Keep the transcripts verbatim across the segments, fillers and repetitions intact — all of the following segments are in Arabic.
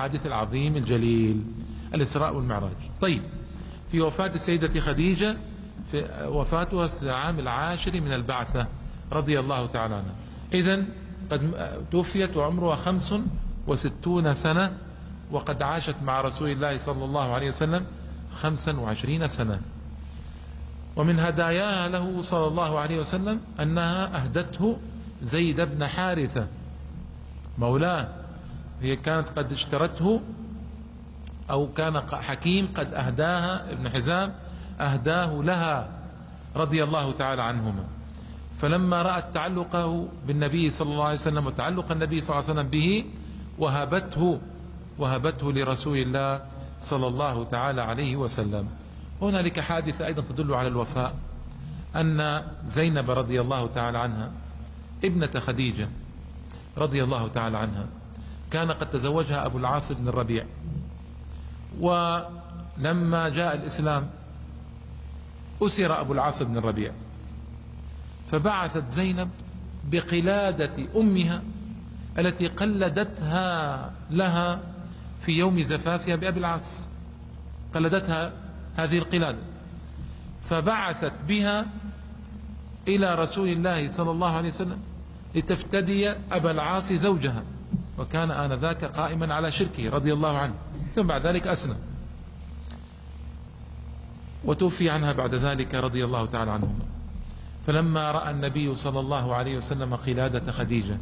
الحادث العظيم الجليل الإسراء والمعراج. طيب، في وفاة السيدة خديجة، في وفاتها في العام العاشر من البعثة رضي الله تعالى عنها. إذن قد توفيت وعمرها خمس وستون سنة، وقد عاشت مع رسول الله صلى الله عليه وسلم خمسا وعشرين سنة. ومن هداياها له صلى الله عليه وسلم أنها أهدته زيد بن حارثة مولاه. هي كانت قد اشترته، أو كان حكيم قد أهداها، ابن حزام أهداه لها رضي الله تعالى عنهما. فلما رأت تعلقه بالنبي صلى الله عليه وسلم وتعلق النبي صلى الله عليه وسلم به، وهبته وهبته لرسول الله صلى الله تعالى عليه وسلم. هنالك حادثة أيضا تدل على الوفاء، أن زينب رضي الله تعالى عنها ابنة خديجة رضي الله تعالى عنها كان قد تزوجها أبو العاص بن الربيع، ولما جاء الإسلام أسر أبو العاص بن الربيع، فبعثت زينب بقلادة أمها التي قلدتها لها في يوم زفافها بأبي العاص، قلدتها هذه القلادة، فبعثت بها إلى رسول الله صلى الله عليه وسلم لتفتدي أبا العاص زوجها، وكان آنذاك قائما على شركه رضي الله عنه، ثم بعد ذلك أسلم وتوفي عنها بعد ذلك رضي الله تعالى عنهما. فلما رأى النبي صلى الله عليه وسلم قلادة خديجة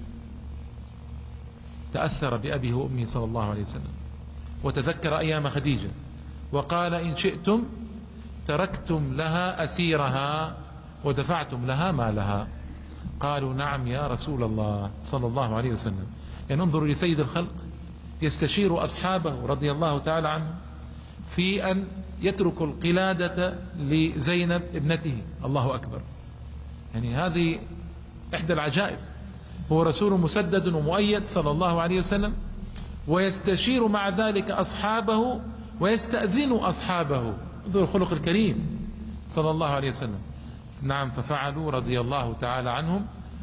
تأثر بأبيه وأمه صلى الله عليه وسلم، وتذكر أيام خديجة، وقال: إن شئتم تركتم لها أسيرها ودفعتم لها مالها. قالوا: نعم يا رسول الله صلى الله عليه وسلم. يعني انظروا لسيد الخلق يستشير أصحابه رضي الله تعالى عنه في أن يتركوا القلادة لزينب ابنته. الله أكبر، يعني هذه إحدى العجائب. هو رسول مسدد ومؤيد صلى الله عليه وسلم، ويستشير مع ذلك أصحابه ويستأذن أصحابه. انظروا الخلق الكريم صلى الله عليه وسلم. نعم، ففعلوا رضي الله تعالى عنهم،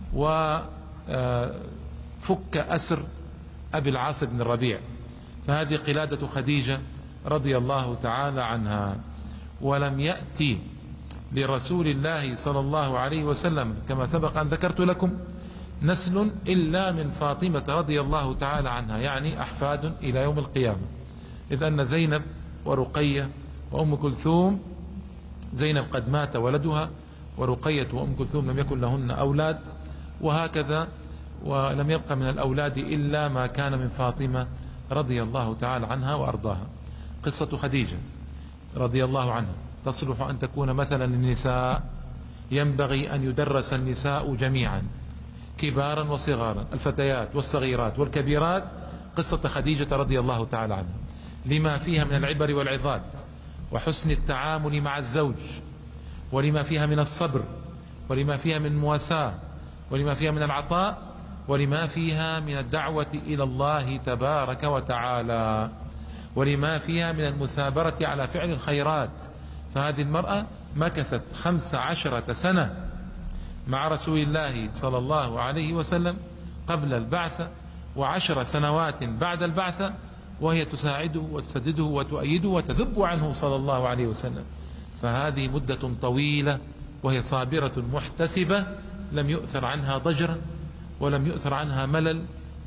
وفك أسر أبي العاص بن الربيع. فهذه قلادة خديجة رضي الله تعالى عنها. ولم يأتي لرسول الله صلى الله عليه وسلم كما سبق أن ذكرت لكم نسل إلا من فاطمة رضي الله تعالى عنها، يعني أحفاد إلى يوم القيامة، إذ أن زينب ورقية وأم كلثوم، زينب قد مات ولدها، ورقية وأم كلثوم لم يكن لهن أولاد، وهكذا، ولم يبق من الأولاد إلا ما كان من فاطمة رضي الله تعالى عنها وأرضاها. قصة خديجة رضي الله عنها تصلح أن تكون مثلا للنساء، ينبغي أن يدرس النساء جميعا كبارا وصغارا، الفتيات والصغيرات والكبيرات، قصة خديجة رضي الله تعالى عنها، لما فيها من العبر والعظات وحسن التعامل مع الزوج، ولما فيها من الصبر، ولما فيها من المواساة، ولما فيها من العطاء، ولما فيها من الدعوة إلى الله تبارك وتعالى، ولما فيها من المثابرة على فعل الخيرات. فهذه المرأة مكثت خمس عشرة سنة مع رسول الله صلى الله عليه وسلم قبل البعثة، وعشر سنوات بعد البعثة، وهي تساعده وتسدده وتؤيده وتذب عنه صلى الله عليه وسلم. فهذه مدة طويلة، وهي صابرة محتسبة، لم يؤثر عنها ضجر ولم يؤثر عنها ملل،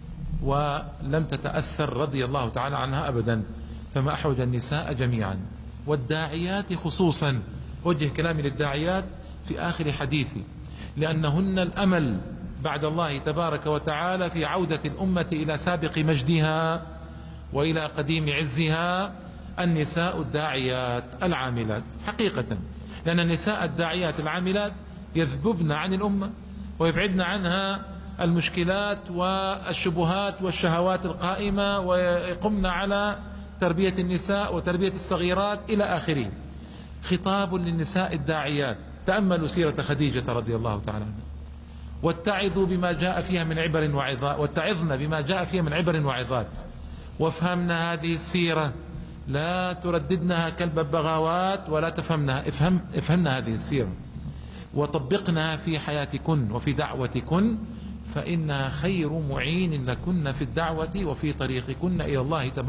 ولم تتأثر رضي الله تعالى عنها أبدا. فما أحوج النساء جميعا والداعيات خصوصا، وجه كلامي للداعيات في آخر حديثي، لأنهن الأمل بعد الله تبارك وتعالى في عودة الأمة إلى سابق مجدها وإلى قديم عزها، النساء الداعيات العاملات حقيقة، لأن النساء الداعيات العاملات يذببن عن الأمة ويبعدن عنها المشكلات والشبهات والشهوات القائمة، ويقمن على تربية النساء وتربية الصغيرات إلى آخره. خطاب للنساء الداعيات: تأملوا سيرة خديجة رضي الله تعالى عنها، واتعظوا بما جاء فيها من عبر وعظات، واتعظن بما جاء فيها من عبر وعظات، وافهمنا هذه السيرة، لا ترددنها كالببغاوات ولا تفهمنها، افهم افهمنا هذه السيرة وطبقناها في حياتكن وفي دعوتكن، فإنها خير معين لكن في الدعوة وفي طريقكن إلى الله تبارك